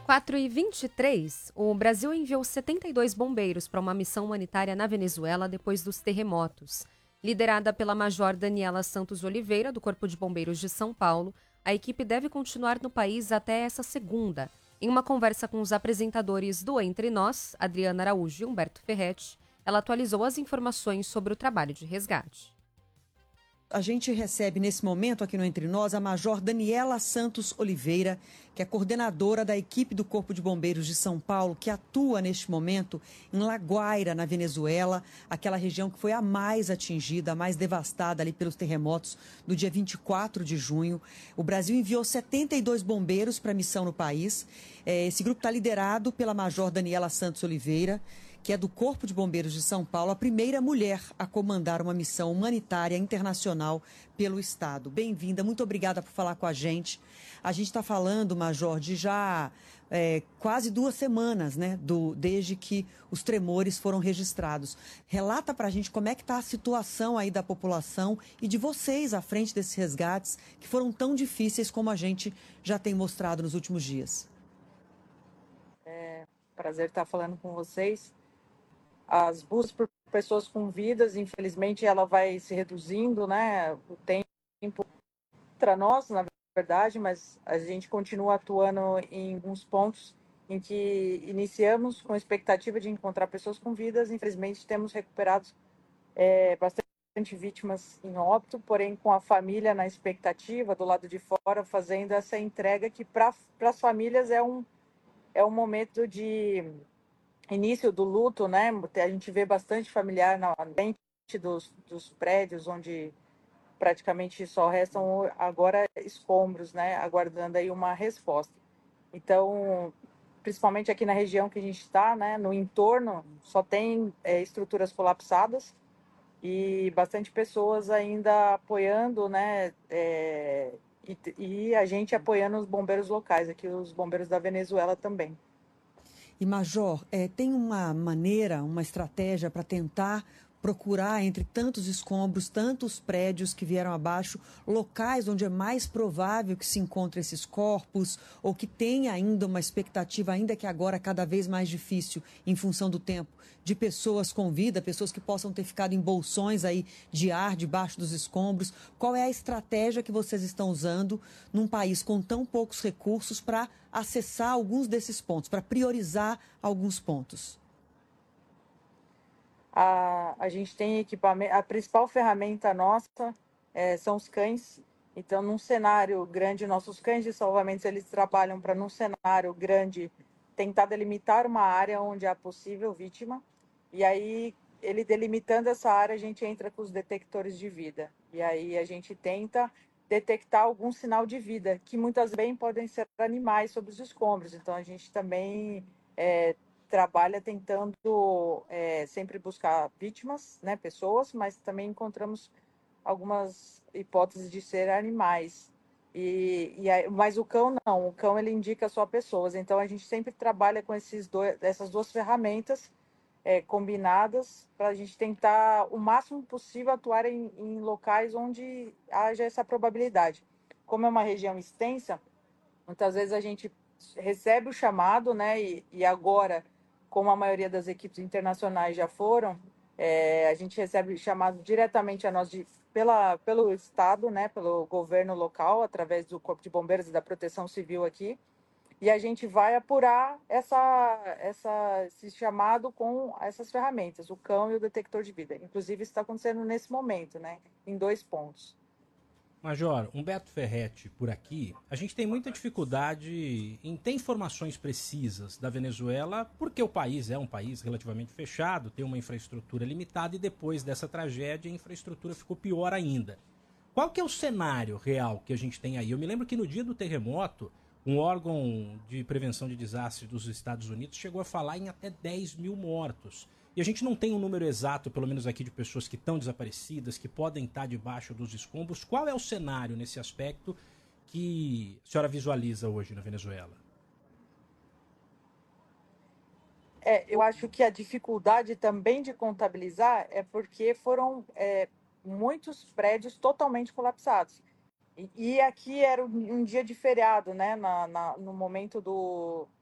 4h23, o Brasil enviou 72 bombeiros para uma missão humanitária na Venezuela depois dos terremotos. Liderada pela Major Daniela Santos Oliveira, do Corpo de Bombeiros de São Paulo, a equipe deve continuar no país até essa segunda. Em uma conversa com os apresentadores do Entre Nós, Adriana Araújo e Humberto Ferretti, ela atualizou as informações sobre o trabalho de resgate. A gente recebe nesse momento aqui no Entre Nós a Major Daniela Santos Oliveira, que é coordenadora da equipe do Corpo de Bombeiros de São Paulo, que atua neste momento em La Guaira, na Venezuela, aquela região que foi a mais atingida, a mais devastada ali pelos terremotos do dia 24 de junho. O Brasil enviou 72 bombeiros para a missão no país. Esse grupo está liderado pela Major Daniela Santos Oliveira, que é do Corpo de Bombeiros de São Paulo, a primeira mulher a comandar uma missão humanitária internacional pelo Estado. Bem-vinda, muito obrigada por falar com a gente. A gente está falando, Major, de já quase 2 semanas, né, desde que os tremores foram registrados. Relata para a gente como é que está a situação aí da população e de vocês à frente desses resgates que foram tão difíceis como a gente já tem mostrado nos últimos dias. Prazer estar falando com vocês. As buscas por pessoas com vidas, infelizmente, ela vai se reduzindo, né? O tempo para nós, na verdade, mas a gente continua atuando em alguns pontos em que iniciamos com a expectativa de encontrar pessoas com vidas. Infelizmente, temos recuperado bastante vítimas em óbito, porém com a família na expectativa, do lado de fora, fazendo essa entrega que para as famílias é um momento de início do luto, né? A gente vê bastante familiar na frente dos prédios, onde praticamente só restam agora escombros, né? Aguardando aí uma resposta. Então, principalmente aqui na região que a gente está, né? No entorno, só tem estruturas colapsadas e bastante pessoas ainda apoiando, né? E a gente apoiando os bombeiros locais, aqui os bombeiros da Venezuela também. E, Major, tem uma maneira, uma estratégia para tentar procurar entre tantos escombros, tantos prédios que vieram abaixo, locais onde é mais provável que se encontrem esses corpos ou que tenha ainda uma expectativa, ainda que agora cada vez mais difícil em função do tempo, de pessoas com vida, pessoas que possam ter ficado em bolsões aí de ar debaixo dos escombros. Qual é a estratégia que vocês estão usando num país com tão poucos recursos para acessar alguns desses pontos, para priorizar alguns pontos? A gente tem equipamento, a principal ferramenta nossa são os cães. Então, num cenário grande, nossos cães de salvamento, eles trabalham para, num cenário grande, tentar delimitar uma área onde há possível vítima. E aí, ele delimitando essa área, a gente entra com os detectores de vida. E aí, a gente tenta detectar algum sinal de vida, que muitas vezes podem ser animais sobre os escombros. Então, a gente também trabalha tentando sempre buscar vítimas, né, pessoas, mas também encontramos algumas hipóteses de ser animais. Mas o cão não, o cão ele indica só pessoas. Então a gente sempre trabalha com essas duas ferramentas combinadas para a gente tentar o máximo possível atuar em locais onde haja essa probabilidade. Como é uma região extensa, muitas vezes a gente recebe o chamado, né? E agora, como a maioria das equipes internacionais já foram, a gente recebe chamado diretamente a nós pelo Estado, né? Pelo governo local, através do Corpo de Bombeiros e da Proteção Civil aqui. E a gente vai apurar esse chamado com essas ferramentas, o cão e o detector de vida. Inclusive, isso está acontecendo nesse momento, né? Em 2 pontos. Major, Humberto Ferretti por aqui. A gente tem muita dificuldade em ter informações precisas da Venezuela, porque o país é um país relativamente fechado, tem uma infraestrutura limitada e depois dessa tragédia a infraestrutura ficou pior ainda. Qual que é o cenário real que a gente tem aí? Eu me lembro que no dia do terremoto, um órgão de prevenção de desastres dos Estados Unidos chegou a falar em até 10 mil mortos. E a gente não tem um número exato, pelo menos aqui, de pessoas que estão desaparecidas, que podem estar debaixo dos escombros. Qual é o cenário nesse aspecto que a senhora visualiza hoje na Venezuela? Eu acho que a dificuldade também de contabilizar é porque foram muitos prédios totalmente colapsados. E aqui era um dia de feriado, né? No momento